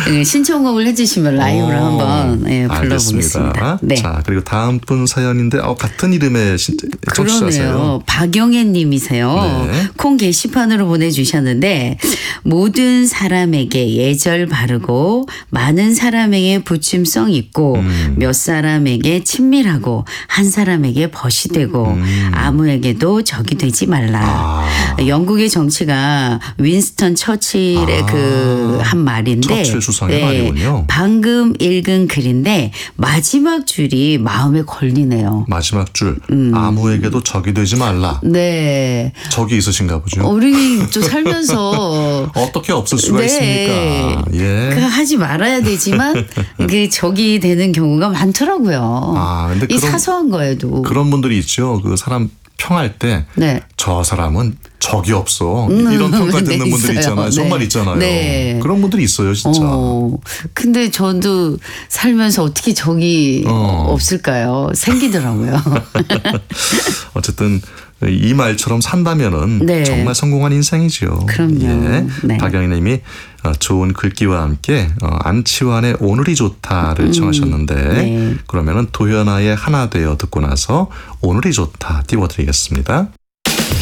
신청곡을 해주시면 라이브로 한번 불러보겠습니다. 알겠습니다. 네. 자, 그리고 다음 분 사연인데 같은 이름의 청취자세요. 그러네요. 박영애 님이세요. 네. 콩 게시판으로 보내주셨는데 모든 사람에게 예절 바르고 많은 사람에게 부침성 있고 몇 사람에게 친밀하고 한 사람에게 벗이 되고 아무에게도 적이 되지 말라. 영국의 정치가 윈스턴 처칠의 그 한 말인데 처칠 수상의 말이군요. 방금 읽은 글인데 마지막 줄이 마음에 걸리네요. 마지막 줄 아무에게도 적이 되지 말라. 네. 적이 있으신가 보죠. 우리 또 살면서 어떻게 없을 수가 네. 있습니까? 예. 하지 말아야 되지만 그 적이 되는 경우가 많더라고요. 근데 이 사소한 거에도. 그런 분들이 있죠. 그 사람 평할 때 저 네. 사람은 적이 없어. 이런 평가 듣는 네, 분들이 있어요. 있잖아요. 정말 네. 있잖아요. 네. 그런 분들이 있어요, 진짜. 근데 저도 살면서 어떻게 적이 없을까요? 생기더라고요. 어쨌든 이 말처럼 산다면은 네. 정말 성공한 인생이죠. 그럼요. 예. 네. 박영희님이 좋은 글귀와 함께 안치환의 오늘이 좋다를 청하셨는데 네. 그러면은 도현아의 하나 되어 듣고 나서 오늘이 좋다 띄워드리겠습니다.